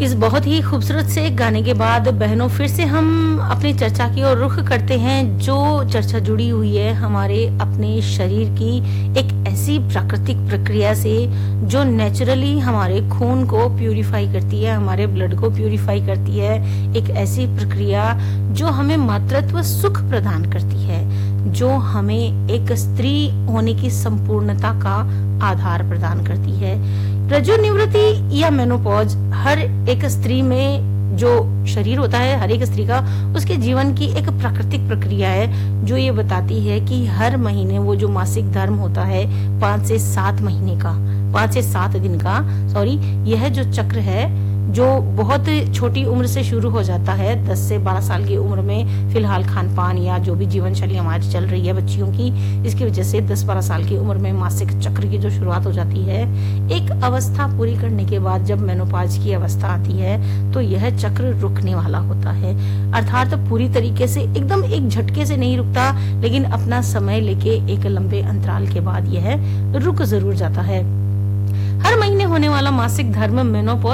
इस बहुत ही खूबसूरत से गाने के बाद बहनों फिर से हम अपनी चर्चा की ओर रुख करते हैं, जो चर्चा जुड़ी हुई है हमारे अपने शरीर की एक ऐसी प्राकृतिक प्रक्रिया से जो नेचुरली हमारे खून को प्यूरिफाई करती है, हमारे ब्लड को प्यूरिफाई करती है। एक ऐसी प्रक्रिया जो हमें मातृत्व सुख प्रदान करती है, जो हमें एक स्त्री होने की संपूर्णता का आधार प्रदान करती है। रजोनिवृत्ति या मेनोपॉज हर एक स्त्री में जो शरीर होता है, हर एक स्त्री का उसके जीवन की एक प्राकृतिक प्रक्रिया है, जो ये बताती है कि हर महीने वो जो मासिक धर्म होता है 5 से 7 महीने का, 5 से 7 दिन का, यह जो चक्र है जो बहुत छोटी उम्र से शुरू हो जाता है, 10 से 12 साल की उम्र में फिलहाल खान पान या जो भी जीवन शैली हमारी चल रही है बच्चियों की, इसकी वजह से 10-12 साल की उम्र में मासिक चक्र की जो शुरुआत हो जाती है। एक अवस्था पूरी करने के बाद जब मेनोपॉज की अवस्था आती है तो यह चक्र रुकने वाला होता है, अर्थात पूरी तरीके से एकदम एक झटके से नहीं रुकता, लेकिन अपना समय लेके एक लंबे अंतराल के बाद यह रुक जरूर जाता है। हर महीने होने वाला मासिक धर्म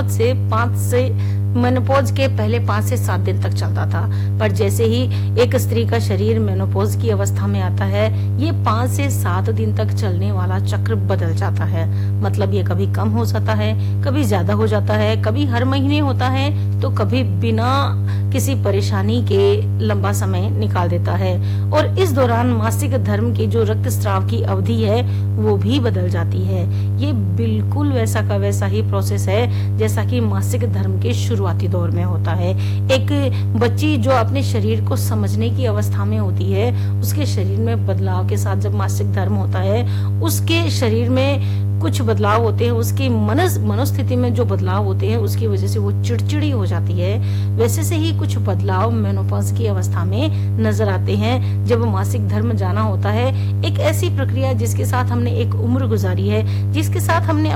मेनोपॉज के पहले 5 से 7 दिन तक चलता था, पर जैसे ही एक स्त्री का शरीर मेनोपॉज की अवस्था में आता है, ये 5 से 7 दिन तक चलने वाला चक्र बदल जाता है। मतलब ये कभी कम हो जाता है, कभी ज्यादा हो जाता है, कभी हर महीने होता है तो कभी बिना किसी परेशानी के लंबा समय निकाल देता है। और इस दौरान मासिक धर्म की जो रक्तस्राव की अवधि है वो भी बदल जाती है। ये बिल्कुल वैसा का वैसा ही प्रोसेस है जैसा कि मासिक धर्म के शुरुआती दौर में होता है। एक बच्ची जो अपने शरीर को समझने की अवस्था में होती है, उसके शरीर में बदलाव के साथ जब मासिक धर्म होता है, उसके शरीर में कुछ बदलाव होते हैं, उसकी मनोस्थिति में जो बदलाव होते हैं उसकी वजह से वो चिड़चिड़ी हो जाती है। वैसे से ही कुछ बदलाव मेनोपॉज की अवस्था में नजर आते हैं जब मासिक धर्म जाना होता है। एक ऐसी प्रक्रिया जिसके साथ हमने एक उम्र गुजारी है, जिसके साथ हमने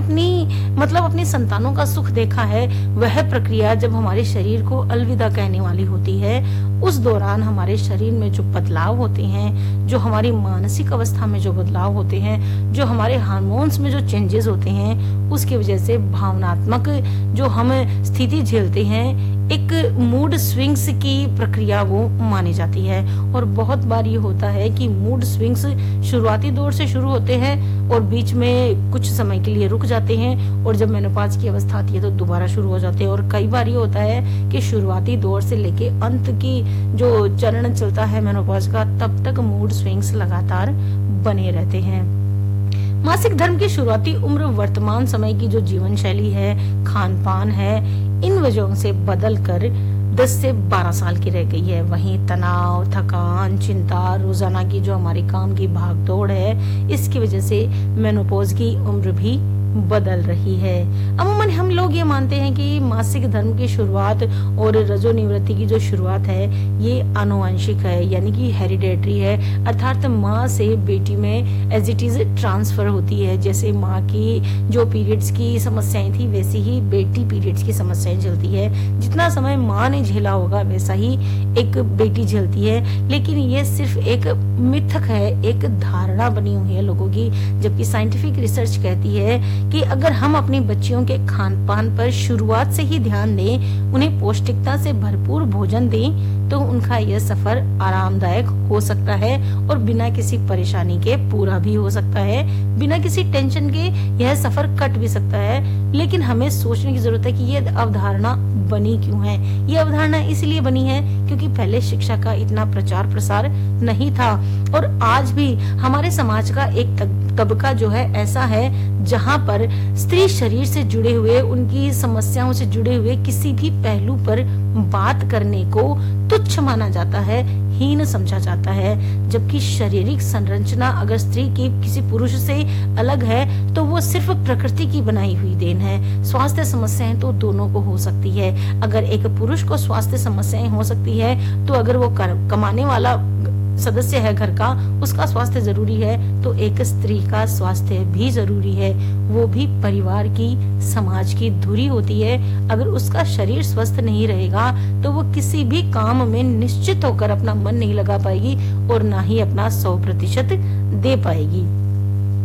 अपनी संतानों का सुख देखा है, वह प्रक्रिया जब हमारे शरीर को अलविदा कहने वाली होती है, उस दौरान हमारे शरीर में जो बदलाव होते हैं, जो हमारी मानसिक अवस्था में जो बदलाव होते हैं, जो हमारे हार्मोन्स में जो चेंजेस होते हैं, उसकी वजह से भावनात्मक जो हम स्थिति झेलते हैं, एक मूड स्विंग्स की प्रक्रिया वो मानी जाती है। और बहुत बार ये होता है कि मूड स्विंग्स शुरुआती दौर से शुरू होते हैं और बीच में कुछ समय के लिए रुक जाते हैं, और जब मेनोपॉज की अवस्था आती है तो दोबारा शुरू हो जाते हैं। और कई बार ये होता है कि शुरुआती दौर से लेके अंत की जो चरण चलता है मेनोपॉज का, तब तक मूड स्विंग्स लगातार बने रहते हैं। मासिक धर्म की शुरुआती उम्र वर्तमान समय की जो जीवन शैली है, खान पान है, इन वजहों से बदल कर 10 से 12 साल की रह गई है। वहीं तनाव, थकान, चिंता, रोजाना की जो हमारी काम की भाग दौड़ है, इसकी वजह से मेनोपॉज की उम्र भी बदल रही है। अमूमन हम लोग ये मानते हैं कि मासिक धर्म की शुरुआत और रजोनिवृत्ति की जो शुरुआत है ये आनुवंशिक है, यानी कि हेरिडेटरी है, अर्थात माँ से बेटी में एज इट इज ट्रांसफर होती है। जैसे माँ की जो पीरियड्स की समस्याएं थी, वैसी ही बेटी पीरियड्स की समस्याएं झेलती है। जितना समय माँ ने झेला होगा वैसा ही एक बेटी झेलती है। लेकिन ये सिर्फ एक मिथक है, एक धारणा बनी हुई है लोगों की, जबकि साइंटिफिक रिसर्च कहती है कि अगर हम अपनी बच्चियों के खान पान पर शुरुआत से ही ध्यान दें, उन्हें पौष्टिकता से भरपूर भोजन दें, तो उनका यह सफर आरामदायक हो सकता है और बिना किसी परेशानी के पूरा भी हो सकता है। बिना किसी टेंशन के यह सफर कट भी सकता है। लेकिन हमें सोचने की जरूरत है कि यह अवधारणा बनी क्यों है। ये अवधारणा इसलिए बनी है क्योंकि पहले शिक्षा का इतना प्रचार प्रसार नहीं था, और आज भी हमारे समाज का एक तबका जो है ऐसा है जहां पर स्त्री शरीर से जुड़े हुए, उनकी समस्याओं से जुड़े हुए किसी भी पहलू पर बात करने को तुच्छ माना जाता है, हीन समझा जाता है। जबकि शारीरिक संरचना अगर स्त्री की किसी पुरुष से अलग है तो वो सिर्फ प्रकृति की बनाई हुई देन है। स्वास्थ्य समस्याएं तो दोनों को हो सकती है। अगर एक पुरुष को स्वास्थ्य समस्याएं हो सकती है तो अगर वो कमाने वाला सदस्य है घर का, उसका स्वास्थ्य जरूरी है, तो एक स्त्री का स्वास्थ्य भी जरूरी है। वो भी परिवार की, समाज की धुरी होती है। अगर उसका शरीर स्वस्थ नहीं रहेगा तो वो किसी भी काम में निश्चित होकर अपना मन नहीं लगा पाएगी और ना ही अपना 100% दे पाएगी।